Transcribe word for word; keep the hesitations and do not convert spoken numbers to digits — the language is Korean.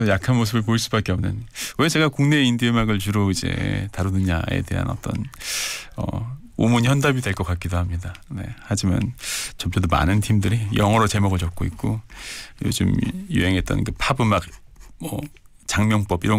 약한 모습을 보일 수밖에 없는. 왜 제가 국내 인디 음악을 주로 이제 다루느냐에 대한 어떤 어, 오문 현답이 될 것 같기도 합니다. 네. 하지만 점점 더 많은 팀들이 영어로 제목을 적고 있고 요즘 유행했던 그 팝 음악 뭐 장명법 이런